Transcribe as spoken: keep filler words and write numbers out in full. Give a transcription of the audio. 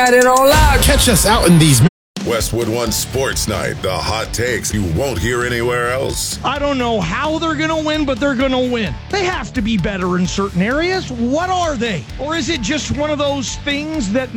got it all out. Catch us out in these. Westwood One Sports Night, the hot takes you won't hear anywhere else. I don't know how they're going to win, but they're going to win. They have to be better in certain areas. What are they? Or is it just one of those things that